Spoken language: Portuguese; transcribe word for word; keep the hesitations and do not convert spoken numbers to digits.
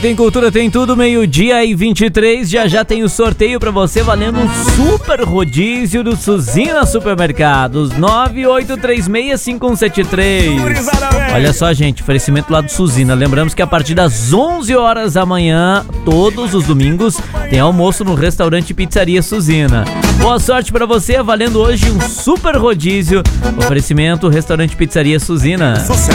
Tem Cultura, tem tudo, meio-dia e vinte e três. Já já tem o sorteio pra você valendo um super rodízio do Suzina Supermercados. nove oito três seis cinco um sete três. Olha só, gente, oferecimento lá do Suzina. Lembramos que a partir das onze horas da manhã, todos os domingos, tem almoço no restaurante Pizzaria Suzina. Boa sorte pra você, valendo hoje um super rodízio. Oferecimento restaurante Pizzaria Suzina. Sucesso!